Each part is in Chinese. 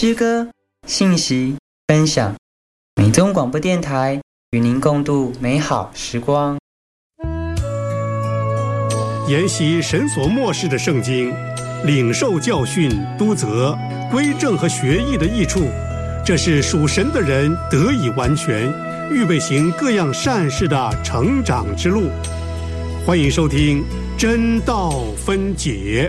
诗歌、信息、分享，美宗广播电台与您共度美好时光。 研习神所默示的圣经，领受教训、督责、归正和学艺的益处，这是属神的人得以完全，预备行各样善事的成长之路。欢迎收听真道分解。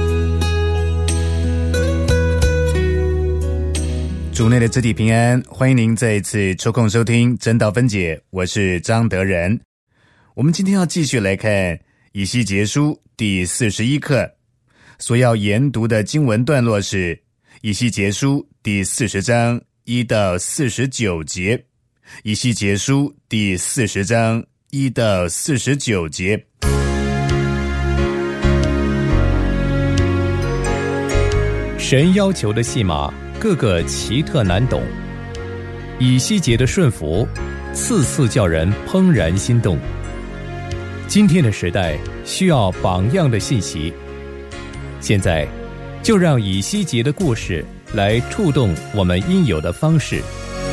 主内的肢体平安，欢迎您再一次抽空收听真道分解，我是张德仁。我们今天要继续来看以西结书第41课，所要研读的经文段落是以西结书第40章1到49节。以西结书第40章1到49节。 神要求的戏码个个奇特难懂，以西结的顺服次次叫人怦然心动。今天的时代需要榜样的信息，现在就让以西结的故事来触动我们应有的方式。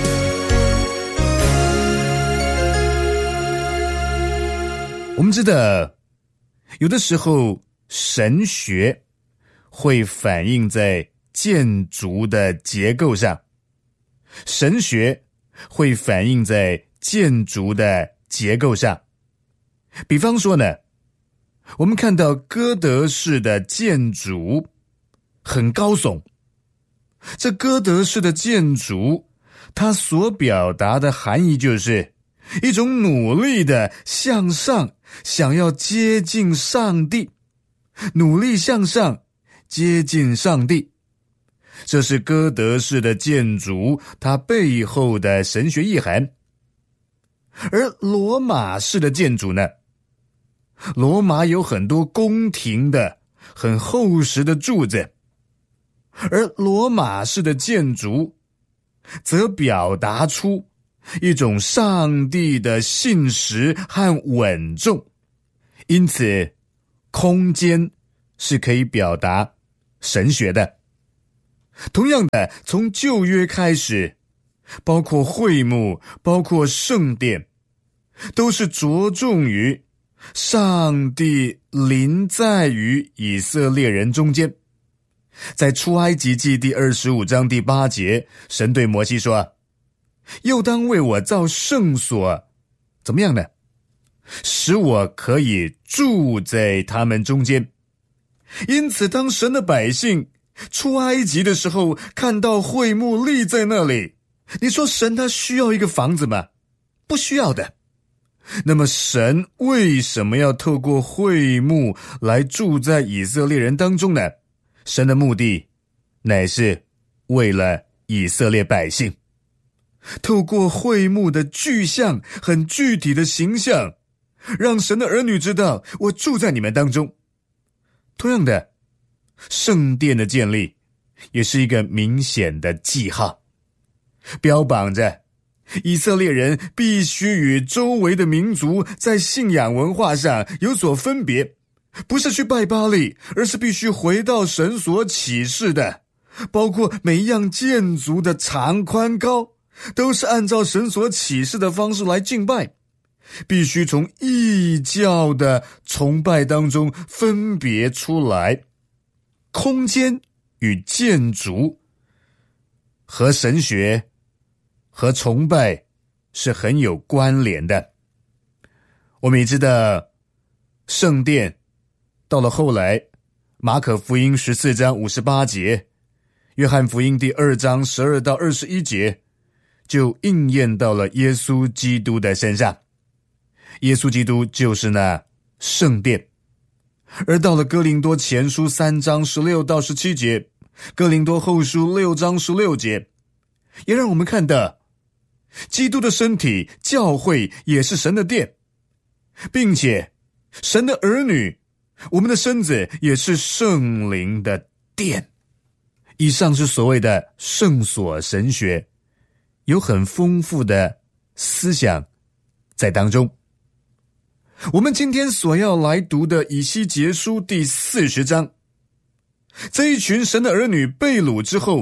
我们知道，有的时候神学会反映在建筑的结构上，神学会反映在建筑的结构上。比方说呢，我们看到哥德式的建筑很高耸，这哥德式的建筑它所表达的含义就是一种努力的向上，想要接近上帝，努力向上接近上帝，这是哥德式的建筑它背后的神学意涵。而罗马式的建筑呢，罗马有很多宫廷的很厚实的柱子，而罗马式的建筑则表达出一种上帝的信实和稳重，因此空间是可以表达神学的。同样的，从旧约开始，包括会幕，包括圣殿，都是着重于上帝临在于以色列人中间。在出埃及记第25章第8节，神对摩西说，又当为我造圣所，怎么样呢？使我可以住在他们中间。因此当神的百姓出埃及的时候，看到会幕立在那里，你说神他需要一个房子吗？不需要的。那么神为什么要透过会幕来住在以色列人当中呢？神的目的乃是为了以色列百姓，透过会幕的具象，很具体的形象，让神的儿女知道我住在你们当中。同样的，圣殿的建立也是一个明显的记号，标榜着以色列人必须与周围的民族在信仰文化上有所分别，不是去拜巴力，而是必须回到神所启示的，包括每一样建筑的长宽高，都是按照神所启示的方式来敬拜，必须从异教的崇拜当中分别出来。空间与建筑和神学和崇拜是很有关联的。我们也知道圣殿到了后来，马可福音14章58节，约翰福音第2章12到21节，就应验到了耶稣基督的身上。耶稣基督就是那圣殿。而到了哥林多前书3章16到17节，哥林多后书6章16节，也让我们看到基督的身体教会也是神的殿，并且神的儿女，我们的身子也是圣灵的殿。以上是所谓的圣所神学，有很丰富的思想在当中。我们今天所要来读的以西结书第40章，这一群神的儿女被掳之后，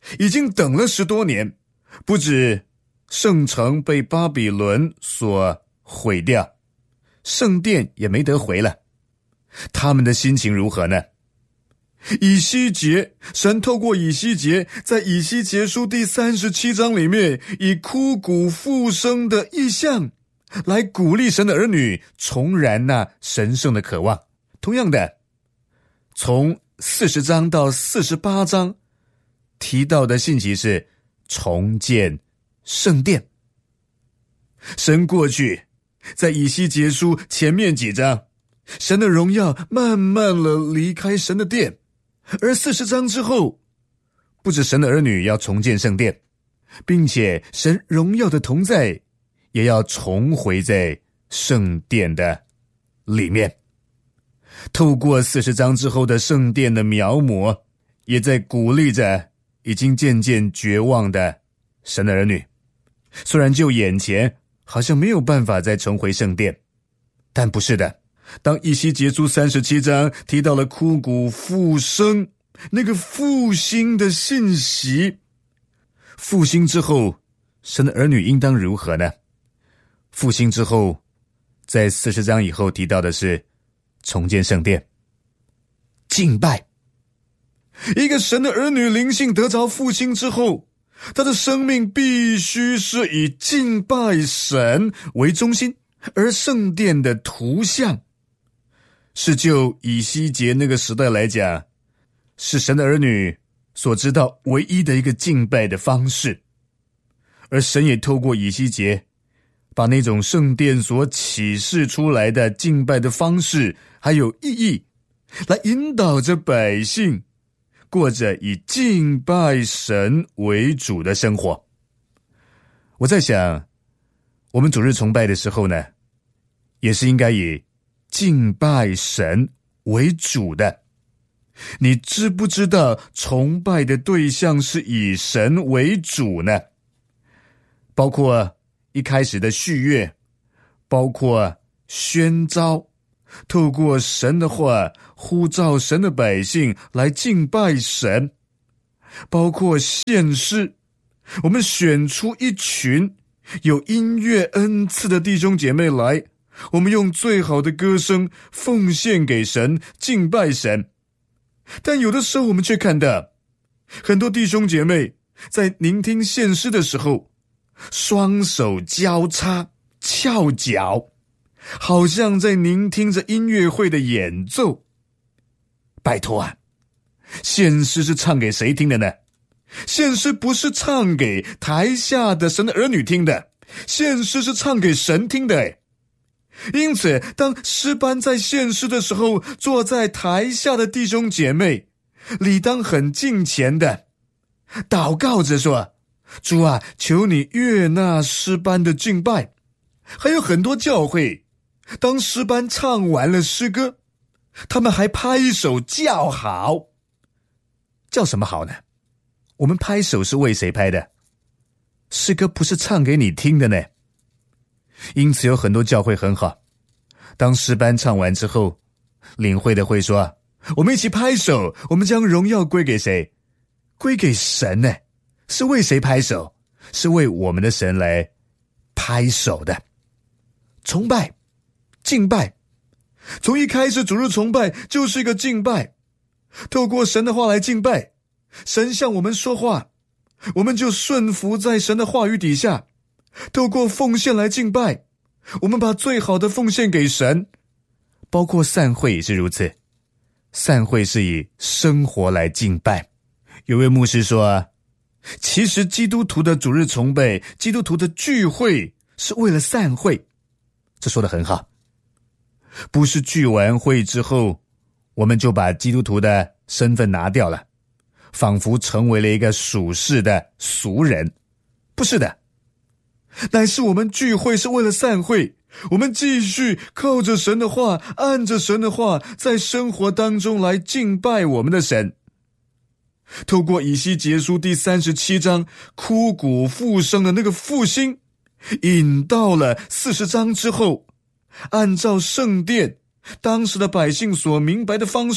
已经等了10多年，不止圣城被巴比伦所毁掉，圣殿也没得回了，他们的心情如何呢？以西结，神透过以西结，在以西结书第37章里面，以枯骨复生的意象来鼓励神的儿女重燃那神圣的渴望。同样的，从40章到48章提到的信息是重建圣殿。神过去在以西结书前面几章，神的荣耀慢慢地离开神的殿，而40章之后，不止神的儿女要重建圣殿，并且神荣耀的同在也要重回在圣殿的里面。透过40章之后的圣殿的描摹，也在鼓励着已经渐渐绝望的神的儿女。虽然就眼前好像没有办法再重回圣殿，但不是的，当以西结书37章提到了枯骨复生，那个复兴的信息，复兴之后神的儿女应当如何呢？复兴之后，在40章以后提到的是重建圣殿，敬拜。一个神的儿女灵性得着复兴之后，他的生命必须是以敬拜神为中心，而圣殿的图像是就以西结那个时代来讲，是神的儿女所知道唯一的一个敬拜的方式。而神也透过以西结把那种圣殿所启示出来的敬拜的方式还有意义，来引导着百姓过着以敬拜神为主的生活。我在想，我们主日崇拜的时候呢，也是应该以敬拜神为主的。你知不知道崇拜的对象是以神为主呢？包括一开始的序乐，包括宣召，透过神的话呼召神的百姓来敬拜神，包括献诗，我们选出一群有音乐恩赐的弟兄姐妹来，我们用最好的歌声奉献给神，敬拜神。但有的时候我们却看到很多弟兄姐妹在聆听献诗的时候，双手交叉翘脚，好像在聆听着音乐会的演奏。拜托啊，献诗是唱给谁听的呢？献诗不是唱给台下的神的儿女听的，献诗是唱给神听的。因此当诗班在献诗的时候，坐在台下的弟兄姐妹理当很敬虔的祷告着说，主啊，求你悦纳诗班的敬拜。还有很多教会，当诗班唱完了诗歌，他们还拍手叫好。叫什么好呢？我们拍手是为谁拍的？诗歌不是唱给你听的呢。因此有很多教会很好，当诗班唱完之后，领会的会说，我们一起拍手，我们将荣耀归给谁？归给神呢。是为谁拍手？是为我们的神来拍手的。崇拜，敬拜，从一开始主日崇拜就是一个敬拜，透过神的话来敬拜，神向我们说话，我们就顺服在神的话语底下，透过奉献来敬拜，我们把最好的奉献给神。包括散会也是如此，散会是以生活来敬拜。有位牧师说，其实基督徒的主日崇拜，基督徒的聚会是为了散会。这说得很好，不是聚完会之后我们就把基督徒的身份拿掉了，仿佛成为了一个属世的俗人。不是的，乃是我们聚会是为了散会，我们继续靠着神的话，按着神的话，在生活当中来敬拜我们的神。透过以西结书第37章枯骨复生的那个复兴，引到了40章之后，按照圣殿当时的百姓所明白的方式，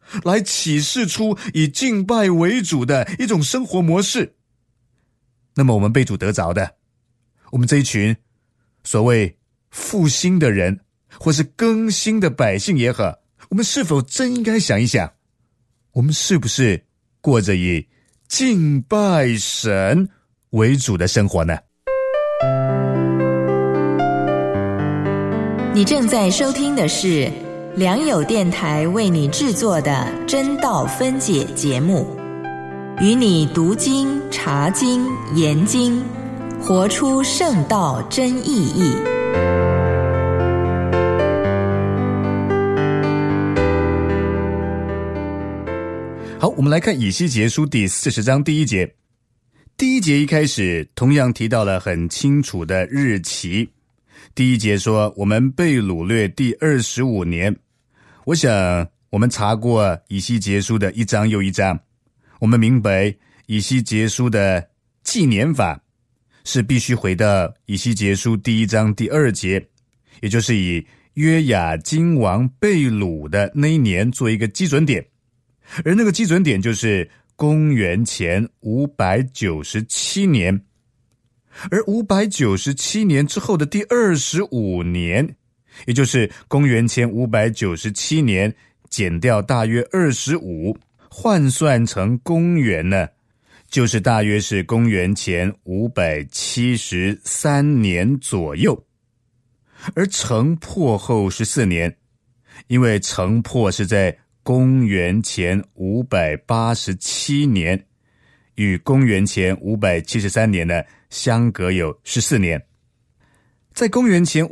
来启示出以敬拜为主的一种生活模式。那么我们被主得着的，我们这一群所谓复兴的人，或是更新的百姓也好，我们是否真应该想一想，我们是不是过着以敬拜神为主的生活呢？ 你正在收听的是良友电台为你制作的真道分解节目，与你读经、查经、研经，活出圣道真意义。 好，我们来看以西结书第40章第1节。第1节一开始同样提到了很清楚的日期。第1节说我们被掳掠第25年。我想我们查过以西结书的一章又一章，我们明白以西结书的纪年法是必须回到以西结书第1章第2节，也就是以约雅斤王被掳的那一年做一个基准点，而那个基准点就是公元前597年。而597年之后的第25年，也就是公元前597年减掉大约25，换算成公元呢，就是大约是公元前573年左右。而城破后14年，因为城破是在公元前587年，与公元前573年呢相隔有14年。在公元前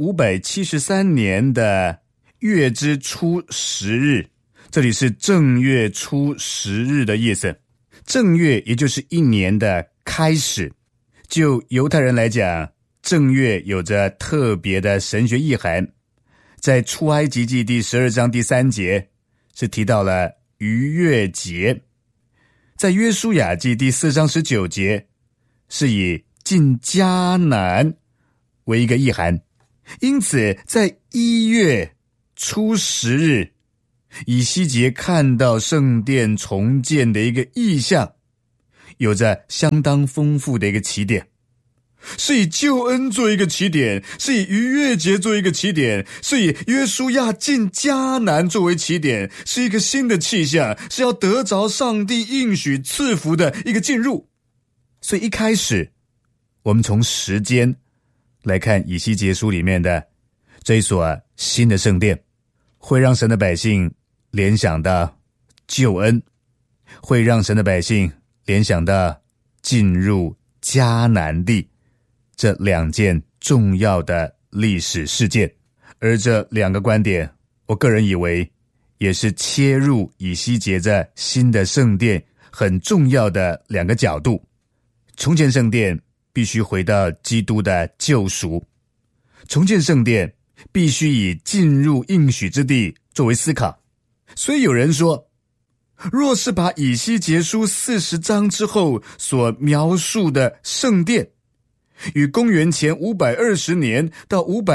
573年的月之初10日，这里是正月初10日的意思。正月也就是一年的开始，就犹太人来讲，正月有着特别的神学意涵。在出埃及记第12章第3节是提到了逾越节，在约书亚记第4章19节是以进迦南为一个意涵。因此在1月初10日，以西结看到圣殿重建的一个意象，有着相当丰富的一个起点，是以救恩做一个起点，是以逾越节做一个起点，是以约书亚进迦南作为起点，是一个新的气象，是要得着上帝应许赐福的一个进入。所以一开始我们从时间来看以西结书里面的这一所新的圣殿，会让神的百姓联想到救恩，会让神的百姓联想到进入迦南地这2件重要的历史事件。而这2个观点，我个人以为也是切入以西结这新的圣殿很重要的2个角度。重建圣殿必须回到基督的救赎，重建圣殿必须以进入应许之地作为思考。所以有人说，若是把以西结书40章之后所描述的圣殿与公元前520年到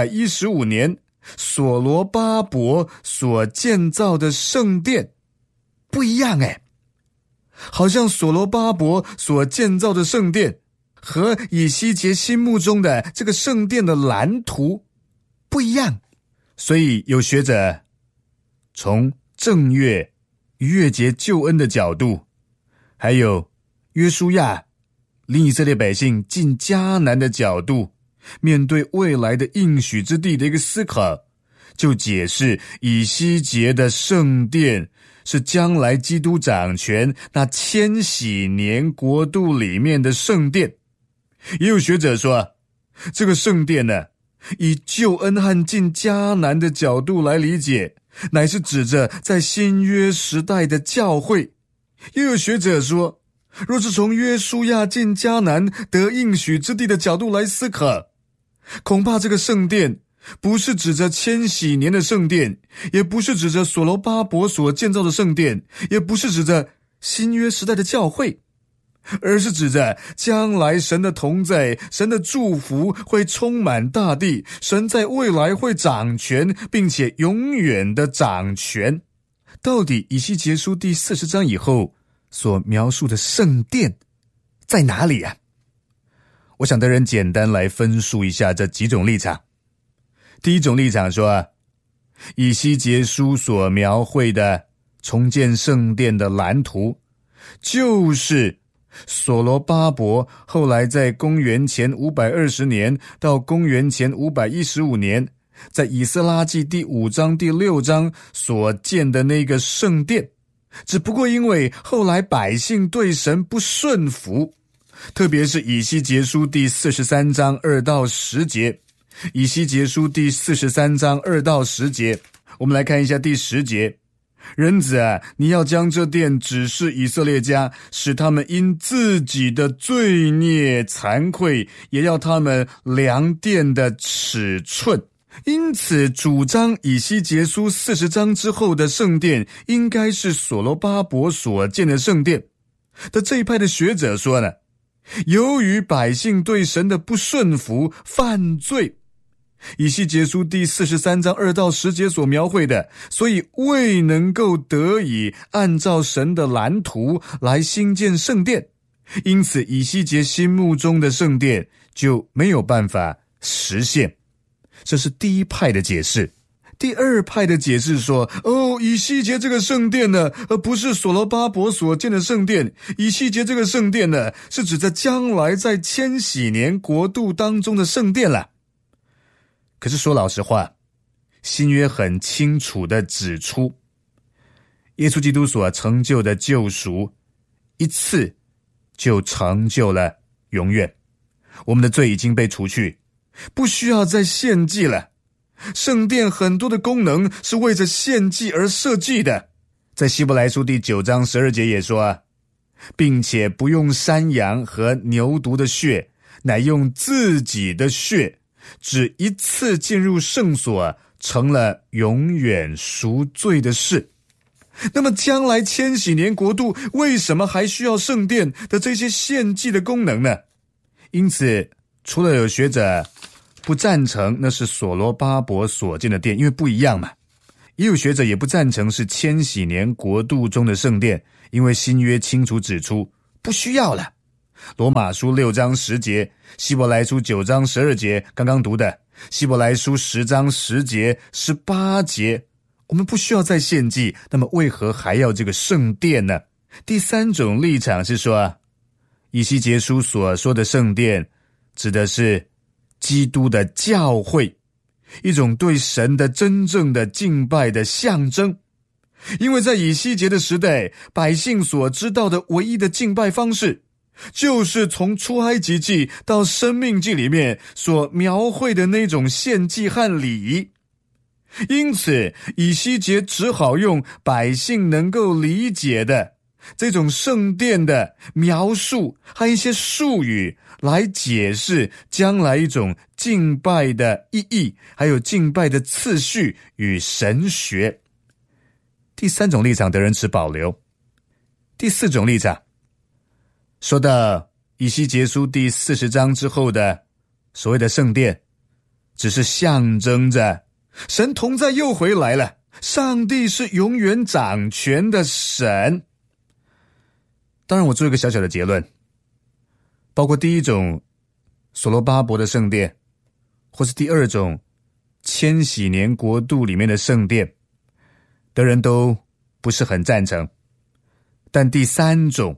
515年所罗巴伯所建造的圣殿不一样，好像所罗巴伯所建造的圣殿和以西结心目中的这个圣殿的蓝图不一样。所以有学者从正月逾越节救恩的角度，还有约书亚领以色列百姓进迦南的角度，面对未来的应许之地的一个思考，就解释以西结的圣殿是将来基督掌权那千禧年国度里面的圣殿。也有学者说，这个圣殿呢，以救恩和进迦南的角度来理解，乃是指着在新约时代的教会。又有学者说，若是从约书亚进迦南得应许之地的角度来思考，恐怕这个圣殿不是指着千禧年的圣殿，也不是指着所罗巴伯所建造的圣殿，也不是指着新约时代的教会，而是指着将来神的同在，神的祝福会充满大地，神在未来会掌权，并且永远的掌权。 到底以西结书第40章以后所描述的圣殿在哪里啊？我想的人简单来分述一下这几种立场。第一种立场说，以西结书所描绘的重建圣殿的蓝图，就是所罗巴伯后来在公元前520年到公元前515年，在以斯拉记第5章第6章所建的那个圣殿，只不过因为后来百姓对神不顺服，特别是以西结书第43章2到10节，以西结书第43章2到10节，我们来看一下第10节。人子啊，你要将这殿指示以色列家，使他们因自己的罪孽惭愧，也要他们量殿的尺寸。因此主张以西结书40章之后的圣殿应该是所罗巴伯所建的圣殿的这一派的学者说呢，由于百姓对神的不顺服犯罪，以西结书第43章2到10节所描绘的，所以未能够得以按照神的蓝图来兴建圣殿，因此以西结心目中的圣殿就没有办法实现。这是第一派的解释。第二派的解释说，以西结这个圣殿呢，不是所罗巴伯所建的圣殿，以西结这个圣殿呢，是指着将来在千禧年国度当中的圣殿了。可是说老实话，新约很清楚地指出，耶稣基督所成就的救赎一次就成就了永远，我们的罪已经被除去，不需要再献祭了。圣殿很多的功能是为着献祭而设计的，在希伯来书第9章12节也说，并且不用山羊和牛犊的血，乃用自己的血，只一次进入圣所，成了永远赎罪的事。那么将来千禧年国度为什么还需要圣殿的这些献祭的功能呢？因此除了有学者不赞成那是所罗巴伯所建的殿，因为不一样嘛，也有学者也不赞成是千禧年国度中的圣殿，因为新约清楚指出不需要了。罗马书6章10节，希伯来书9章12节，刚刚读的希伯来书10章10节18节，我们不需要再献祭，那么为何还要这个圣殿呢？第三种立场是说，以西结书所说的圣殿指的是基督的教会，一种对神的真正的敬拜的象征。因为在以西结的时代，百姓所知道的唯一的敬拜方式，就是从出埃及记到申命记里面所描绘的那种献祭和礼仪。因此以西结只好用百姓能够理解的这种圣殿的描述和一些术语来解释将来一种敬拜的意义，还有敬拜的次序与神学。第三种立场的人持保留。第四种立场说到以西结书第40章之后的所谓的圣殿，只是象征着神同在又回来了，上帝是永远掌权的神。当然我做一个小小的结论，包括第一种所罗巴伯的圣殿，或是第二种千禧年国度里面的圣殿的人都不是很赞成，但第三种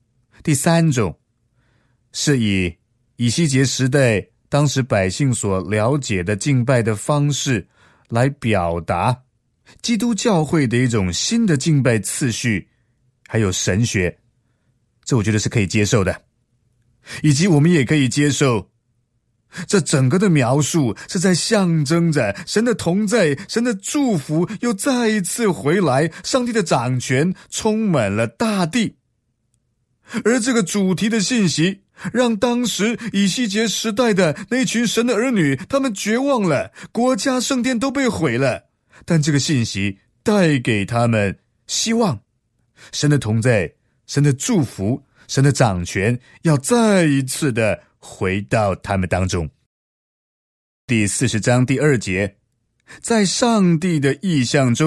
是以以西结时代当时百姓所了解的敬拜的方式来表达基督教会的一种新的敬拜次序还有神学，这我觉得是可以接受的。以及我们也可以接受这整个的描述是在象征着神的同在，神的祝福又再一次回来，上帝的掌权充满了大地。而这个主题的信息让当时以西结时代的那群神的儿女他们绝望了，国家圣殿都被毁了，但这个信息带给他们希望，神的同在，神的祝福，神的掌权要再一次的回到他们当中。第40章第2节，在上帝的意象中，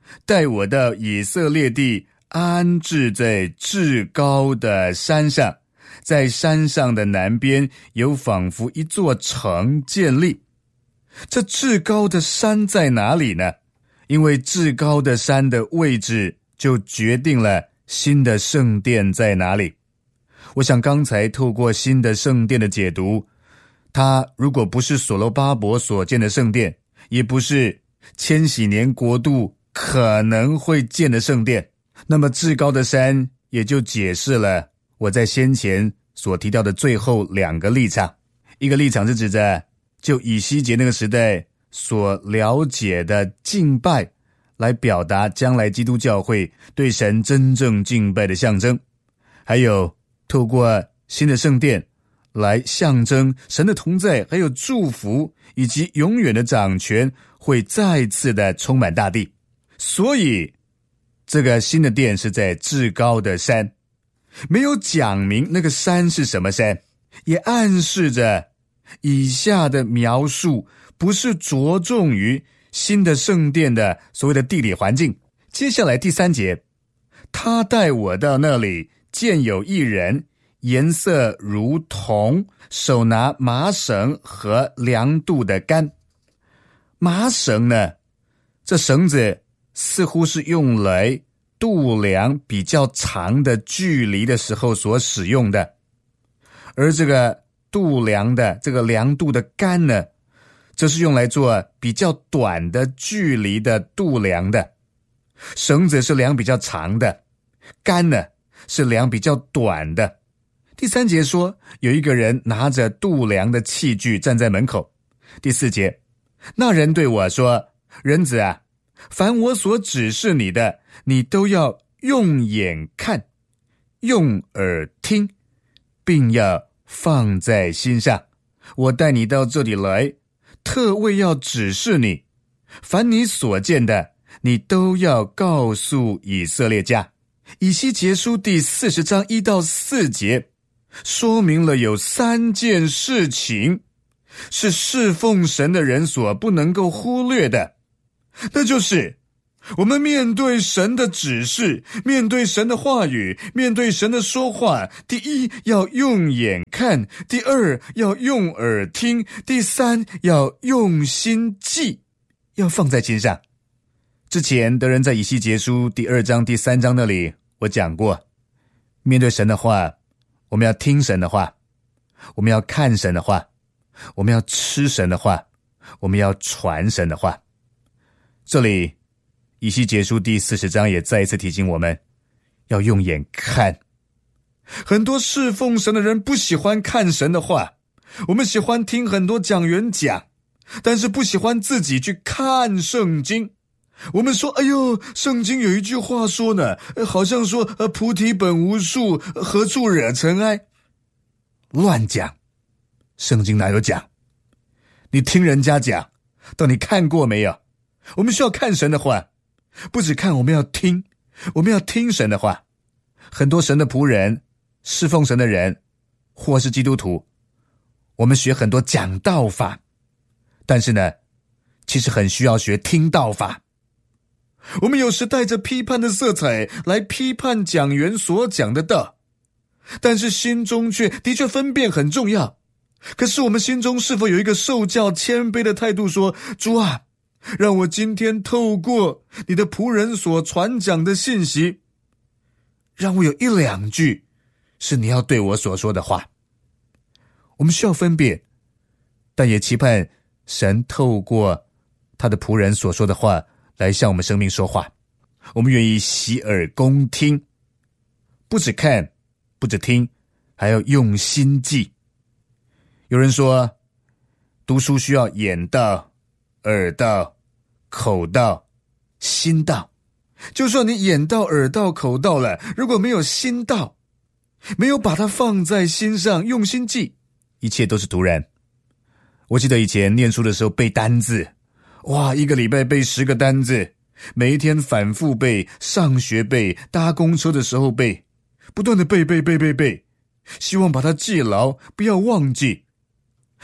带我到以色列地，安置在至高的山上，在山上的南边有仿佛一座城建立。这至高的山在哪里呢？因为至高的山的位置就决定了新的圣殿在哪里。我想刚才透过新的圣殿的解读，它如果不是所罗巴伯所建的圣殿，也不是千禧年国度可能会建的圣殿，那么至高的山也就解释了我在先前所提到的最后两个立场。一个立场是指着就以西结那个时代所了解的敬拜，来表达将来基督教会对神真正敬拜的象征，还有透过新的圣殿来象征神的同在，还有祝福以及永远的掌权会再次的充满大地。所以这个新的殿是在至高的山，没有讲明那个山是什么山，也暗示着以下的描述不是着重于新的圣殿的所谓的地理环境。接下来第3节，他带我到那里，见有一人，颜色如铜，手拿麻绳和量度的杆。麻绳呢，这绳子似乎是用来度量比较长的距离的时候所使用的，而这个度量的这个量度的杆呢，这是用来做比较短的距离的度量的。绳子是量比较长的，杆呢是量比较短的。第3节说，有一个人拿着度量的器具站在门口。第4节，那人对我说，人子啊，凡我所指示你的，你都要用眼看，用耳听，并要放在心上。我带你到这里来，特为要指示你，凡你所见的，你都要告诉以色列家。以西结书第40章1到4节说明了有3件事情是侍奉神的人所不能够忽略的，那就是我们面对神的指示，面对神的话语，面对神的说话，第一要用眼看，第2要用耳听，第3要用心记，要放在心上。之前德仁在以西结书第2章第3章那里我讲过，面对神的话，我们要听神的话，我们要看神的话，我们要吃神的话，我们要传神的话。这里以西结书第40章也再一次提醒我们要用眼看。很多侍奉神的人不喜欢看神的话，我们喜欢听很多讲员讲，但是不喜欢自己去看圣经。我们说，哎呦，圣经有一句话说呢，好像说菩提本无树，何处惹尘埃。乱讲，圣经哪有讲？你听人家讲，到底看过没有？我们需要看神的话，不只看，我们要听，我们要听神的话。很多神的仆人，侍奉神的人，或是基督徒，我们学很多讲道法，但是呢，其实很需要学听道法。我们有时带着批判的色彩来批判讲员所讲的道，但是心中的确分辨很重要。可是我们心中是否有一个受教谦卑的态度，说，主啊，让我今天透过你的仆人所传讲的信息，让我有1、2句是你要对我所说的话。我们需要分辨，但也期盼神透过他的仆人所说的话来向我们生命说话。我们愿意洗耳恭听，不只看，不只听，还要用心记。有人说，读书需要眼道、耳道、口道、心道。就算你眼道、耳道、口道了，如果没有心道，没有把它放在心上，用心记，一切都是徒然。我记得以前念书的时候背单字，哇，一个礼拜背10个单字，每一天反复背，上学背，搭公车的时候背，不断的背，希望把它记牢，不要忘记。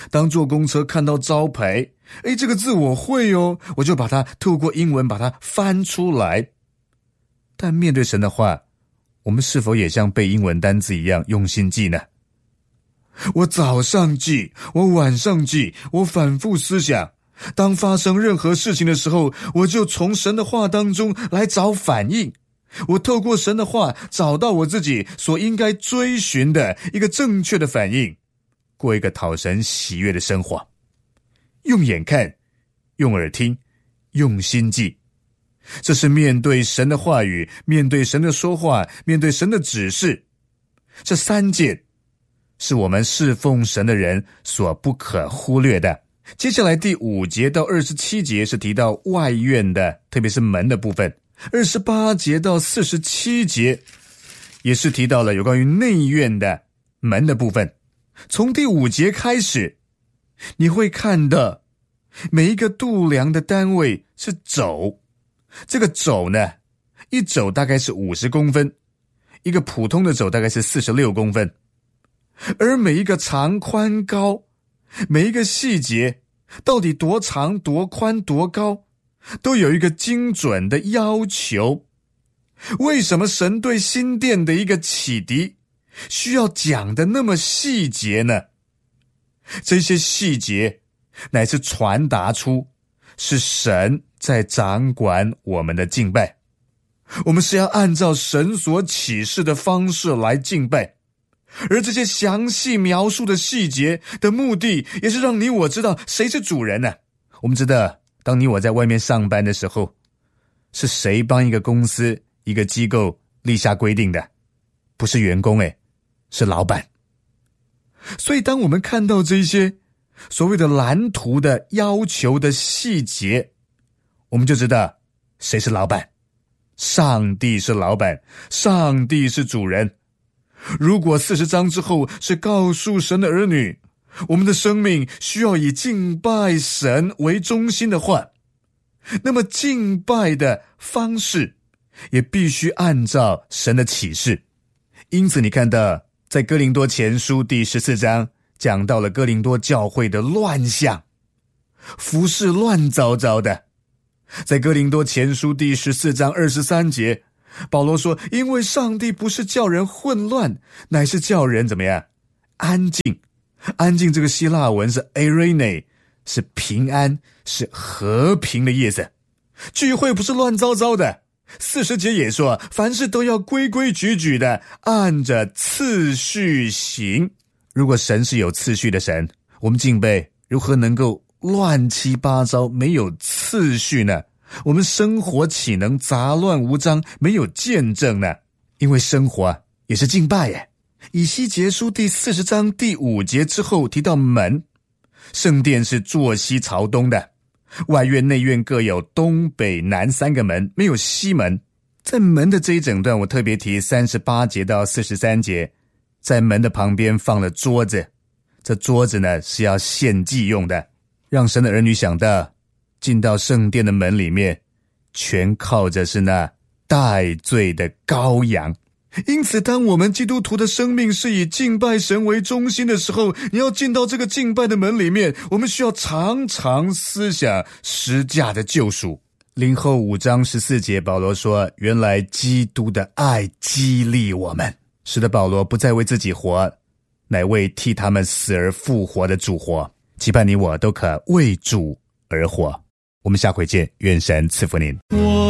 当坐公车看到招牌，这个字我会哦，我就把它透过英文把它翻出来。但面对神的话，我们是否也像背英文单字一样用心记呢？我早上记，我晚上记，我反复思想。当发生任何事情的时候，我就从神的话当中来找反应。我透过神的话找到我自己所应该追寻的一个正确的反应，过一个讨神喜悦的生活。用眼看，用耳听，用心记。这是面对神的话语，面对神的说话，面对神的指示。这3件是我们侍奉神的人所不可忽略的。接下来第5节到27节是提到外院的，特别是门的部分。28节到47节也是提到了有关于内院的门的部分。从第5节开始，你会看到每一个度量的单位是肘。这个肘呢，一肘大概是50公分，一个普通的肘大概是46公分。而每一个长宽高，每一个细节到底多长多宽多高，都有一个精准的要求。为什么神对新殿的一个启迪需要讲的那么细节呢？这些细节乃是传达出是神在掌管我们的敬拜。我们是要按照神所启示的方式来敬拜，而这些详细描述的细节的目的，也是让你我知道谁是主人呢？我们知道，当你我在外面上班的时候，是谁帮一个公司、一个机构立下规定的？不是员工，是老板。所以当我们看到这些所谓的蓝图的要求的细节，我们就知道谁是老板。上帝是老板，上帝是主人。如果40章之后是告诉神的儿女，我们的生命需要以敬拜神为中心的话，那么敬拜的方式也必须按照神的启示。因此你看到在哥林多前书第14章讲到了哥林多教会的乱象，服事乱糟糟的。在哥林多前书第14章23节，保罗说，因为上帝不是叫人混乱，乃是叫人怎么样？安静。安静这个希腊文是 eirene， 是平安，是和平的意思。聚会不是乱糟糟的。40节也说，凡事都要规规矩矩的，按着次序行。如果神是有次序的神，我们敬拜如何能够乱七八糟，没有次序呢？我们生活岂能杂乱无章，没有见证呢？因为生活也是敬拜耶。以西结书第40章第5节之后提到门，圣殿是坐西朝东的，外院内院各有东北南3个门，没有西门。在门的这一整段，我特别提38节到43节，在门的旁边放了桌子，这桌子呢是要献祭用的，让神的儿女想到进到圣殿的门里面，全靠着是那代罪的羔羊。因此当我们基督徒的生命是以敬拜神为中心的时候，你要进到这个敬拜的门里面，我们需要常常思想十架的救赎。林后5章14节，保罗说，原来基督的爱激励我们，使得保罗不再为自己活，乃为替他们死而复活的主活。期盼你我都可为主而活。我们下回见，愿神赐福您。